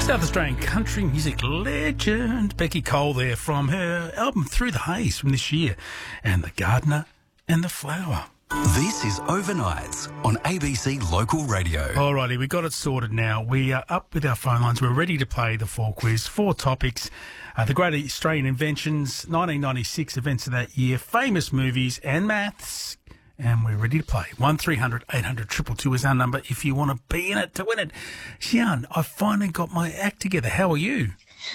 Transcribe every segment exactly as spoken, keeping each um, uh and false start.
South Australian country music legend Becky Cole there from her album Through the Haze from this year, and The Gardener and the Flower. This is Overnights on A B C Local Radio. Alrighty, we got it sorted now. We are up with our phone lines. We're ready to play the four quiz. Four topics. Uh, the Great Australian Inventions, nineteen ninety-six events of that year, famous movies and maths. And we're ready to play. one three hundred eight hundred two two two is our number if you want to be in it to win it. Xian, I finally got my act together. How are you?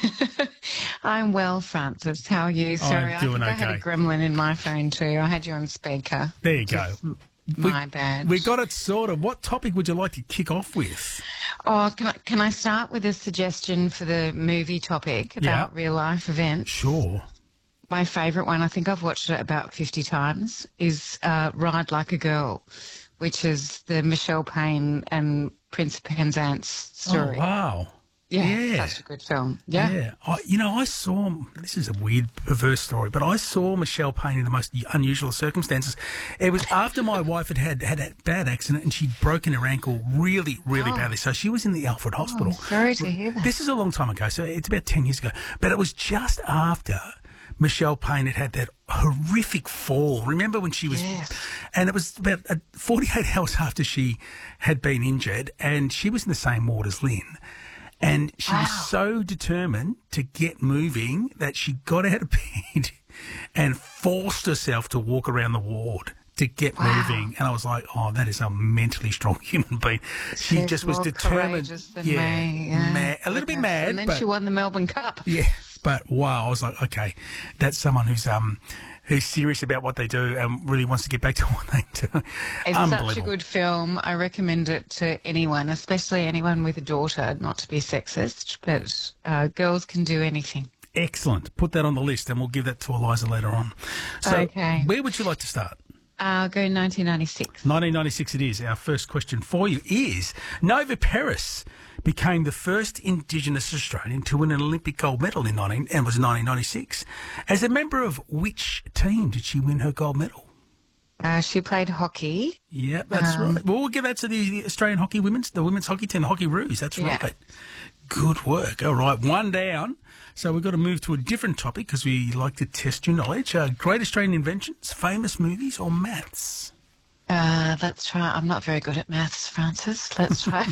I'm well, Francis. How are you? Sorry, I'm I doing think okay. I had a gremlin in my phone too. I had you on speaker. There you go. My we, bad. We got it sorted. What topic would you like to kick off with? Oh, can I, can I start with a suggestion for the movie topic about Yeah. real life events? Sure. My favourite one, I think I've watched it about fifty times, is uh, Ride Like a Girl, which is the Michelle Payne and Prince Penzance story. Oh, wow. Yeah, Yeah. such a good film. Yeah. Yeah. I, you know, I saw, this is a weird, perverse story, but I saw Michelle Payne in the most unusual circumstances. It was after my wife had had, had a bad accident and she'd broken her ankle really, really Oh. badly. So she was in the Alfred Hospital. I'm sorry to hear that. This is a long time ago, so it's about ten years ago. But it was just after Michelle Payne had had that horrific fall. Remember when she was... Yes. And it was about uh, forty-eight hours after she had been injured, and she was in the same ward as Lynn. And she Wow. was so determined to get moving that she got out of bed and forced herself to walk around the ward to get Wow. moving. And I was like, oh, that is a mentally strong human being. She She's just was more determined. courageous than yeah, me, yeah. mad, a little bit Goodness. mad. And then but, she won the Melbourne Cup. yeah, but wow, I was like, okay, that's someone who's um who's serious about what they do and really wants to get back to what they do. It's Unbelievable. such a good film. I recommend it to anyone, especially anyone with a daughter, not to be sexist, but uh, girls can do anything. Excellent. Put that on the list and we'll give that to Eliza later on. So Okay. where would you like to start? I'll go nineteen ninety-six. nineteen ninety-six it is. Our first question for you is, Nova Peris became the first Indigenous Australian to win an Olympic gold medal in nineteen and was nineteen ninety-six. As a member of which team did she win her gold medal? Uh, she played hockey. Yeah, that's Um, right. Well, we'll give that to the Australian hockey women's, the women's hockey team, the Hockey Roos. That's Yeah. right. Good work. All right, one down. So we've got to move to a different topic because we like to test your knowledge. Uh, great Australian inventions, famous movies, or maths? Uh, let's try. I'm not very good at maths, Francis. Let's try.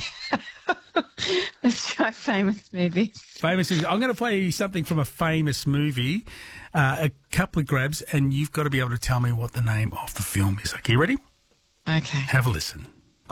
Let's try famous movies. Famous movies. I'm going to play you something from a famous movie, uh, a couple of grabs, and you've got to be able to tell me what the name of the film is. Okay, you ready? Okay. Have a listen.